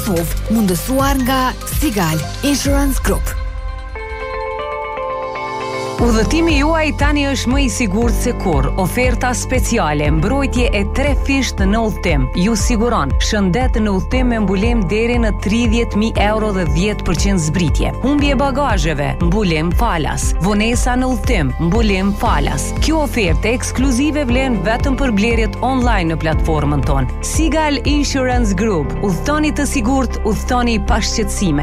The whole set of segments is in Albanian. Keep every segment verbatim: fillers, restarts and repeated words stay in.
Kosovë, mundësuar nga Sigal Insurance Group. Udhëtimi juaj tani është më i sigurt se kur. Oferta speciale, mbrojtje e tre fisht në udhëtim. Ju siguron shëndet në udhëtim me mbulem deri në tridhjetë mijë euro dhe dhjetë përqind zbritje. Humbje bagazheve, mbulem falas. Vonesa në udhëtim, mbulem falas. Kjo ofertë ekskluzive vlen vetëm për blerjet online në platformën tonë. Sigal Insurance Group. Udhëtoni të sigurt, udhëtoni pa shqetësime.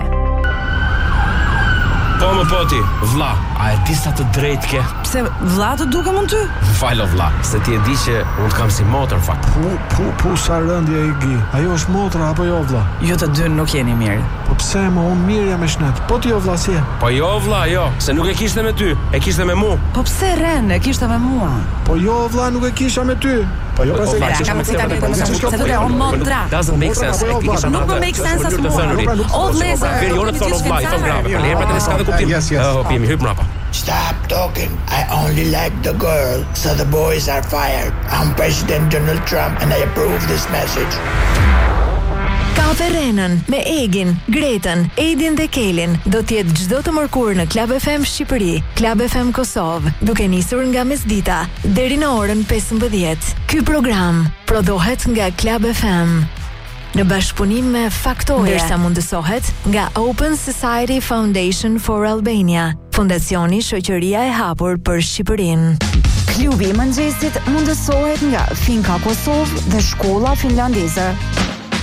Po më poti, vlla, a e di sa të drejtë ke? Pse vlla të dukem unë ty? Falo vlla, se ti e di që unë të kam si motor fakt. Pu, pu, pu, sa rëndje i gi. Ajo është motra apo jo vlla? Ju të dy nuk jeni mirë. Po pse më unë mirë jam me shnet? Po ti jo vlla si e? Po jo vlla, jo, se nuk e kishte me ty, e kishte me mu. Po pse Ren, e kishte me mua? Po jo vlla, nuk e kisha me ty. Po jo pse e kisha me ty. Se do të o motra. Doesn't make sense. Nuk më make sense as mua. O vlezër. Verione të thonë vlla, i thonë grave. Për herë të s'ka të kuptim. Yes, yes. Oh, pimi, hyp mrapa. Stop talking. I only like the girl, so the boys are fired. I'm President Donald Trump and I approve this message. Kafe Renën me Egin, Gretën, Edin dhe Kelin do t'jetë çdo të mërkurë në Club F M Shqipëri, Club F M Kosovë, duke nisur nga mesdita deri në orën pesëmbëdhjetë. Ky program prodhohet nga Club F M në bashkëpunim me Faktoria, ndërsa mundësohet nga Open Society Foundation for Albania, fondacioni Shoqëria e Hapur për Shqipërinë. Klubi i mëngjesit mundësohet nga Finka Kosovë dhe Shkolla Finlandeze.